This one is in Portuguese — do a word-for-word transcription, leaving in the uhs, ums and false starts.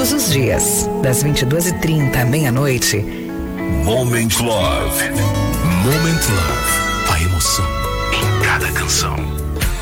todos os dias, das vinte e duas e trinta à meia-noite. Moment Love. Moment Love. A emoção em cada canção.